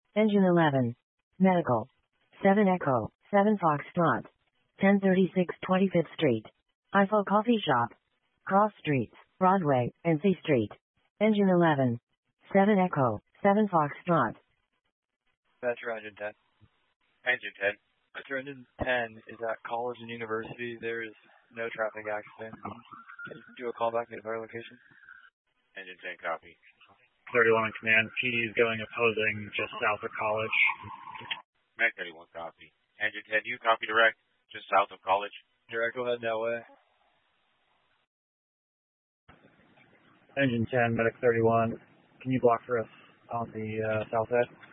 Engine 11. Medical. 7 Echo, 7 Foxtrot. 1036 25th Street. Eiffel Coffee Shop. Cross Streets, Broadway, and C Street. Engine 11. 7 Echo, 7 Foxtrot. Metro Engine 10. Engine 10. Metro Engine 10 is at College and University. There is no traffic accident. Can you do a callback to the location? Engine 10 copy. 31 in command. PD is going opposing just south of College. Mac 31 copy. Engine 10, you copy direct, just south of College. Direct, go ahead that way. Engine 10, Medic 31. Can you block for us on the south edge?